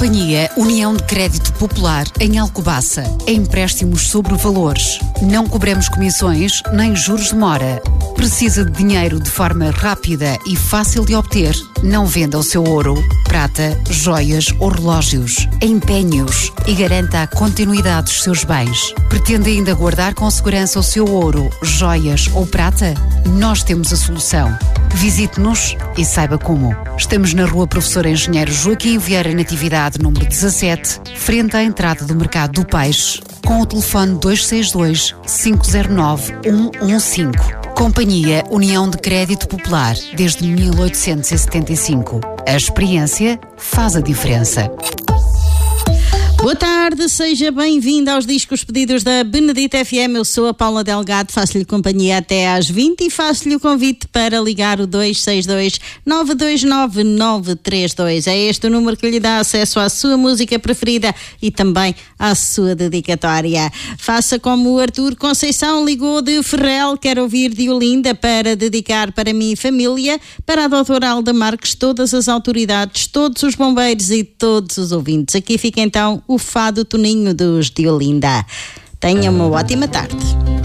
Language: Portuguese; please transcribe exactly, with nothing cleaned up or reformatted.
Companhia União de Crédito Popular em Alcobaça. Empréstimos sobre valores. Não cobramos comissões nem juros de mora. Precisa de dinheiro de forma rápida e fácil de obter? Não venda o seu ouro, prata, joias ou relógios. Empenhe-os e garanta a continuidade dos seus bens. Pretende ainda guardar com segurança o seu ouro, joias ou prata? Nós temos a solução. Visite-nos e saiba como. Estamos na Rua Professor Engenheiro Joaquim Vieira Natividade, número dezassete, frente à entrada do Mercado do Peixe, com o telefone dois seis dois, cinco zero nove, um um cinco. Companhia União de Crédito Popular, desde mil oitocentos e setenta e cinco. A experiência faz a diferença. Boa tarde, seja bem-vindo aos Discos Pedidos da Benedita F M. Eu sou a Paula Delgado, faço-lhe companhia até às vinte e faço-lhe o convite para ligar o dois seis dois, nove dois nove, nove três dois. É este o número que lhe dá acesso à sua música preferida e também à sua dedicatória. Faça como o Arthur Conceição, ligou de Ferrel, quer ouvir de Olinda para dedicar para mim e família, para a doutora Alda Marques, todas as autoridades, todos os bombeiros e todos os ouvintes. Aqui fica então o Fado Toninho dos de Olinda. Tenha uma ótima tarde.